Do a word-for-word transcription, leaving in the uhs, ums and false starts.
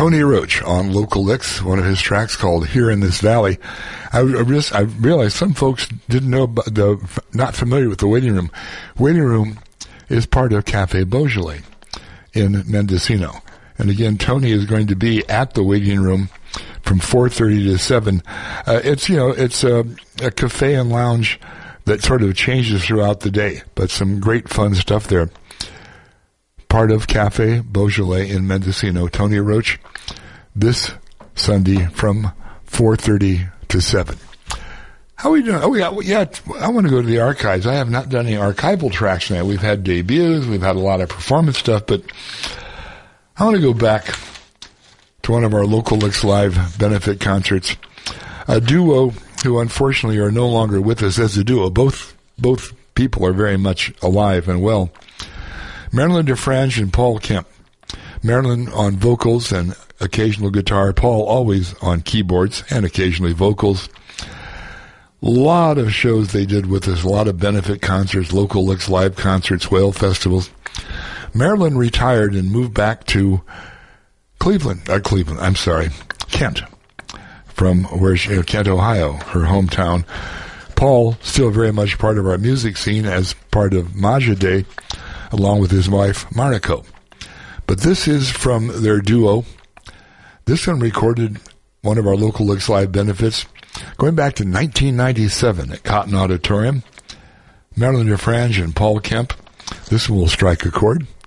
Tony Roach on Local Licks, one of his tracks called Here in This Valley. I, I, just, I realized some folks didn't know about the, not familiar with the Waiting Room. Waiting Room is part of Cafe Beaujolais in Mendocino. And again, Tony is going to be at the Waiting Room from four thirty to seven. Uh, it's, you know, it's a, a cafe and lounge that sort of changes throughout the day, but some great fun stuff there. Part of Cafe Beaujolais in Mendocino. Tony Roach this Sunday from four thirty to seven. How are we doing? Oh, we got, yeah, I want to go to the archives. I have not done any archival tracks now. We've had debuts, we've had a lot of performance stuff, but I want to go back to one of our Local Licks Live benefit concerts. A duo who unfortunately are no longer with us as a duo. Both, both people are very much alive and well. Marilyn DeFrange and Paul Kemp. Marilyn on vocals and occasional guitar. Paul always on keyboards and occasionally vocals. A lot of shows they did with us, a lot of benefit concerts, Local Licks Live concerts, whale festivals. Marilyn retired and moved back to Cleveland, uh, Cleveland, I'm sorry, Kent, from where she, uh, Kent, Ohio, her hometown. Paul, still very much part of our music scene as part of Maja Day, along with his wife, Mariko. But this is from their duo. This one recorded one of our Local Licks Live benefits going back to nineteen ninety-seven at Cotton Auditorium. Marilyn DeFrange and Paul Kemp. This one will strike a chord.